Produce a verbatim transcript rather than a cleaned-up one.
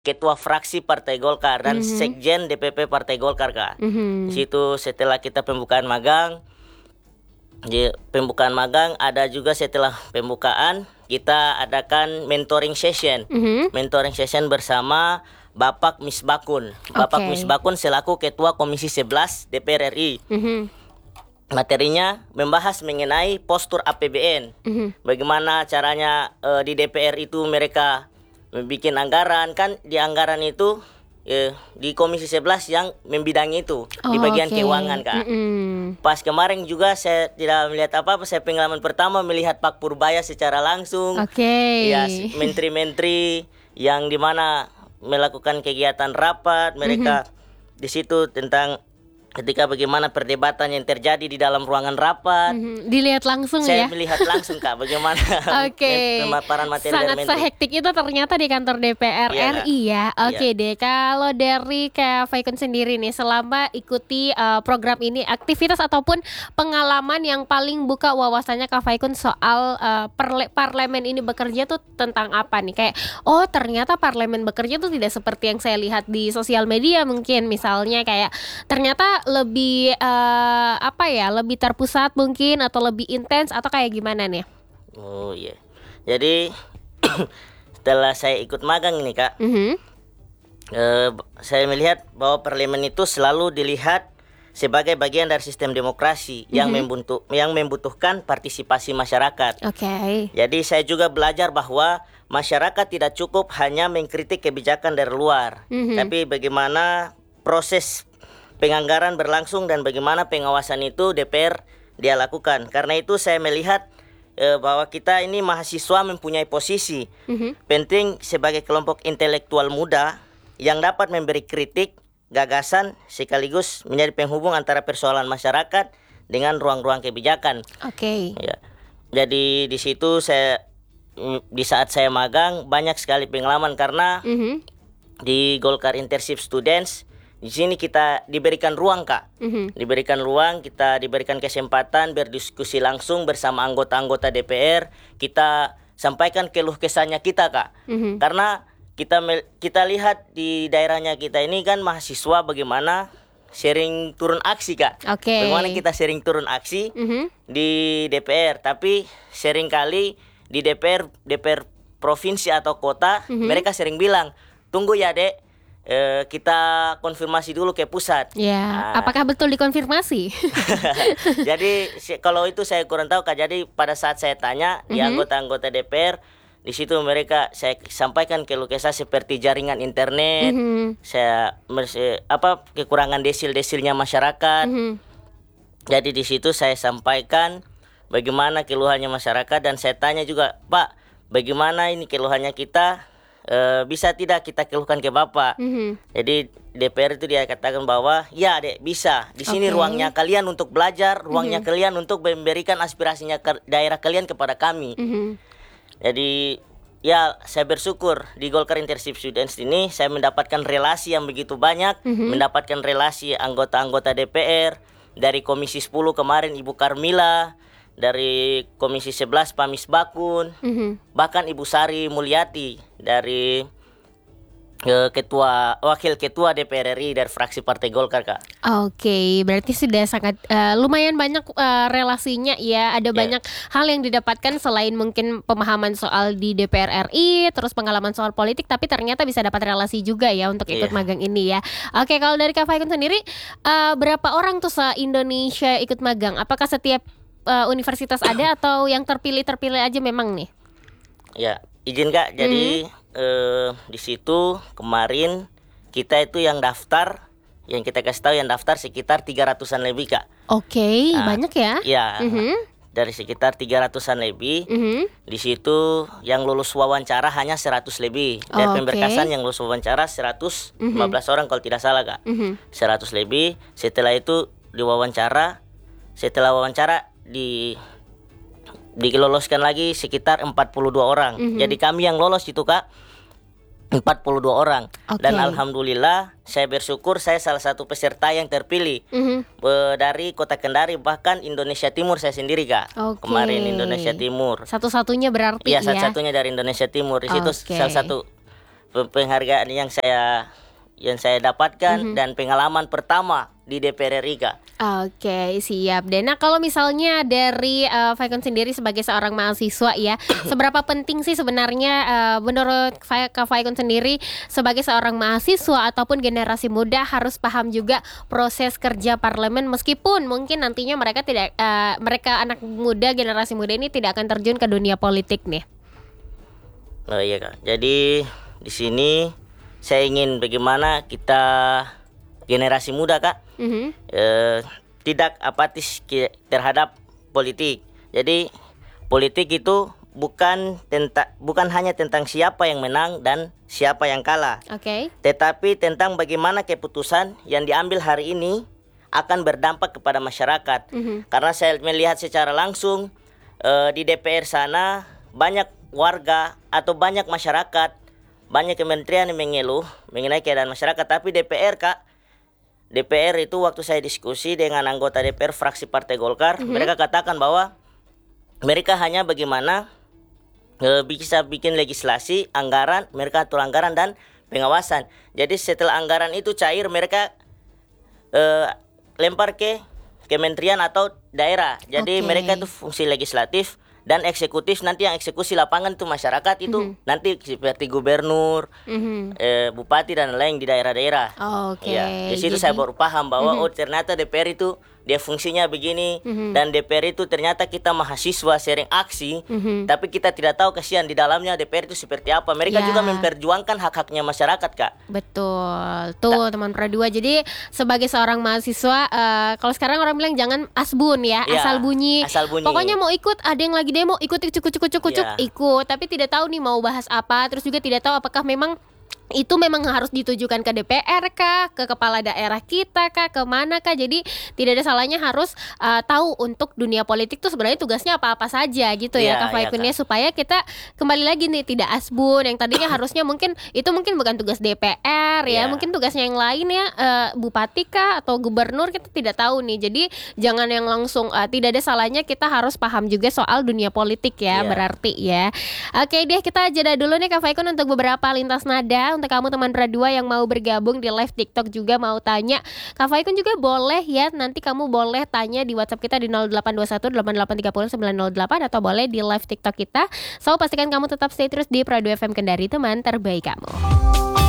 ketua fraksi Partai Golkar dan Mhm. sekjen D P P Partai Golkar, Kak. Mhm. Di situ setelah kita pembukaan magang, di pembukaan magang ada juga setelah pembukaan kita adakan mentoring session. Mhm. Mentoring session bersama Bapak Misbakun. Bapak Oke. Misbakun selaku Ketua Komisi sebelas D P R R I. Mhm. Materinya membahas mengenai postur A P B N. Mhm. Bagaimana caranya eh, di D P R itu mereka membuat anggaran, kan di anggaran itu eh, di Komisi sebelas yang membidangi itu di Oh, bagian oke. keuangan, Kak. Mhm. Pas kemarin juga saya tidak melihat apa-apa, saya pengalaman pertama melihat Pak Purbaya secara langsung. Oke. Ya, si- menteri-menteri yang dimana melakukan kegiatan rapat, mereka di situ tentang ketika bagaimana perdebatan yang terjadi di dalam ruangan rapat. Mhm. Dilihat langsung Saya ya. melihat langsung, Kak, bagaimana Oke. pemaparan materi dari Sangat menteri. sehektik itu ternyata di kantor D P R Iya, Kak. R I ya. Oke Iya. deh. Kalau dari Kak Faikun sendiri nih, selama ikuti uh, program ini, aktivitas ataupun pengalaman yang paling buka wawasannya Kak Faikun soal uh, perle- parlemen ini bekerja tuh tentang apa nih? Kayak oh ternyata parlemen bekerja tuh tidak seperti yang saya lihat di sosial media mungkin, misalnya kayak ternyata lebih uh, apa ya, lebih terpusat mungkin atau lebih intens atau kayak gimana nih? Oh iya. Jadi setelah saya ikut magang ini, Kak, Mhm. eh, saya melihat bahwa parlemen itu selalu dilihat sebagai bagian dari sistem demokrasi yang membutuh yang membutuhkan partisipasi masyarakat. Oke. Jadi saya juga belajar bahwa masyarakat tidak cukup hanya mengkritik kebijakan dari luar, Mhm. tapi bagaimana proses penganggaran berlangsung dan bagaimana pengawasan itu D P R dia lakukan. Karena itu saya melihat eh, bahwa kita ini mahasiswa mempunyai posisi Mhm. penting sebagai kelompok intelektual muda yang dapat memberi kritik, gagasan sekaligus menjadi penghubung antara persoalan masyarakat dengan ruang-ruang kebijakan. Oke. Ya. Jadi di situ saya mm, di saat saya magang banyak sekali pengalaman karena Mhm. di Golkar Internship Students di sini kita diberikan ruang, Kak. Mhm. Diberikan ruang, kita diberikan kesempatan berdiskusi langsung bersama anggota-anggota D P R. Kita sampaikan keluh kesahnya kita, Kak. Mhm. Karena kita mel- kita lihat di daerahnya kita ini kan mahasiswa bagaimana sering turun aksi, Kak. Oke. Bagaimana kita sering turun aksi Mhm. di D P R, tapi seringkali di D P R D P R provinsi atau kota mereka sering bilang, tunggu ya Dek, eh, kita konfirmasi dulu ke pusat. Ya, Nah, apakah betul dikonfirmasi? jadi si- kalau itu saya kurang tahu, Kak. Jadi pada saat saya tanya di anggota-anggota D P R, di situ mereka saya sampaikan keluh kesah seperti jaringan internet, Mhm. saya mes- eh, apa kekurangan desil-desilnya masyarakat. Mhm. Jadi di situ saya sampaikan bagaimana keluhannya masyarakat dan saya tanya juga, Pak, bagaimana ini keluhannya kita, eh, bisa tidak kita keluhkan ke Bapak? Mhm. Jadi D P R itu dia katakan bahwa ya Dek bisa. Di sini Oke. ruangnya kalian untuk belajar, ruangnya kalian untuk memberikan aspirasinya ke daerah kalian kepada kami. Mhm. Jadi ya saya bersyukur di Golkar Internship Students ini saya mendapatkan relasi yang begitu banyak, mendapatkan relasi anggota-anggota D P R dari Komisi sepuluh kemarin Ibu Karmila, dari Komisi sebelas Pak Misbakun, Mhm. bahkan Ibu Sari Mulyati dari eh, ketua wakil ketua D P R R I dari fraksi Partai Golkar, Kak. Oke, berarti sudah sangat eh, lumayan banyak eh, relasinya ya. Ada Ya. banyak hal yang didapatkan selain mungkin pemahaman soal di D P R R I, terus pengalaman soal politik, tapi ternyata bisa dapat relasi juga ya untuk ikut Iya. magang ini ya. Oke, kalau dari Kak Faikun sendiri, eh, berapa orang tuh se-Indonesia ikut magang? Apakah setiap eh, universitas ada atau yang terpilih-terpilih aja memang nih? Ya, izin Kak. Jadi eh, di situ kemarin kita itu yang daftar, yang kita kasih tahu yang daftar sekitar tiga ratusan lebih, Kak. Oke, Ah, banyak ya. Ya, Mhm. dari sekitar tiga ratusan lebih. Mhm. Di situ yang lulus wawancara hanya seratus lebih. Dari Oke. pemberkasan yang lulus wawancara seratus lima belas orang kalau tidak salah, Kak. Mhm. seratus lebih. Setelah itu diwawancara, setelah wawancara di diloloskan lagi sekitar empat puluh dua orang. Jadi kami yang lolos itu, Kak, empat puluh dua orang. Oke. Dan alhamdulillah saya bersyukur saya salah satu peserta yang terpilih. Mhm. Be- dari Kota Kendari, bahkan Indonesia Timur saya sendiri, Kak. Oke. Kemarin Indonesia Timur. Satu-satunya berarti Iya, ya. satu-satunya dari Indonesia Timur. Di situ Oke. salah satu pe- penghargaan yang saya yang saya dapatkan dan pengalaman pertama di D P R R I, Kak. Oke, siap. Dan nah kalau misalnya dari uh, Faikon sendiri sebagai seorang mahasiswa ya, seberapa penting sih sebenarnya uh, menurut Fa- Kak Faikon sendiri sebagai seorang mahasiswa ataupun generasi muda harus paham juga proses kerja parlemen meskipun mungkin nantinya mereka tidak uh, mereka anak muda generasi muda ini tidak akan terjun ke dunia politik nih. Oh iya, Kak. Jadi di sini saya ingin bagaimana kita generasi muda, Kak, Mhm. eh, tidak apatis ki- terhadap politik. Jadi politik itu bukan tentang bukan hanya tentang siapa yang menang dan siapa yang kalah, Oke. tetapi tentang bagaimana keputusan yang diambil hari ini akan berdampak kepada masyarakat. Mhm. Karena saya melihat secara langsung eh, di D P R sana banyak warga atau banyak masyarakat, banyak kementerian yang mengeluh mengenai keadaan masyarakat, tapi D P R, Kak, D P R itu waktu saya diskusi dengan anggota D P R fraksi Partai Golkar, mereka katakan bahwa mereka hanya bagaimana eh, bisa bikin legislasi, anggaran, mereka atur anggaran dan pengawasan. Jadi setelah anggaran itu cair, mereka eh, lempar ke kementerian atau daerah. Jadi Oke. mereka itu fungsi legislatif dan eksekutif, nanti yang eksekusi lapangan itu masyarakat itu nanti seperti gubernur, Mhm. eh, bupati dan lain di daerah-daerah. Oke. Iya, di situ jadi- saya baru paham bahwa oh ternyata D P R itu dia fungsinya begini, dan D P R itu ternyata kita mahasiswa sering aksi, tapi kita tidak tahu kasihan di dalamnya D P R itu seperti apa. Mereka Ya. juga memperjuangkan hak-haknya masyarakat, Kak. Betul, tuh teman Pro dua. Jadi sebagai seorang mahasiswa, eh, kalau sekarang orang bilang jangan asbun ya, Iya, asal bunyi. asal bunyi. Pokoknya mau ikut, ada yang lagi demo, ikut ikut ikut ikut ikut, Iya. ikut. Tapi tidak tahu nih mau bahas apa, terus juga tidak tahu apakah memang itu memang harus ditujukan ke D P R kah, ke kepala daerah kita kah, ke mana kah. Jadi tidak ada salahnya harus uh, tahu untuk dunia politik tuh sebenarnya tugasnya apa-apa saja gitu ya, Iya, Kak iya, Faikunnya, Kak. supaya kita kembali lagi nih tidak asbun yang tadinya harusnya mungkin itu mungkin bukan tugas D P R ya, Iya. mungkin tugasnya yang lain ya, eh, bupati kah atau gubernur, kita tidak tahu nih. Jadi jangan yang langsung eh, tidak ada salahnya kita harus paham juga soal dunia politik ya, Iya. berarti ya. Oke deh, kita jeda dulu nih Kak Faikun untuk beberapa lintas nada. Untuk kamu teman Radua yang mau bergabung di live TikTok juga mau tanya, Kak Faikun juga boleh ya, nanti kamu boleh tanya di WhatsApp kita di nol delapan dua satu delapan delapan tiga nol sembilan nol delapan atau boleh di live TikTok kita. So pastikan kamu tetap stay terus di Pro dua F M Kendari, teman terbaik kamu.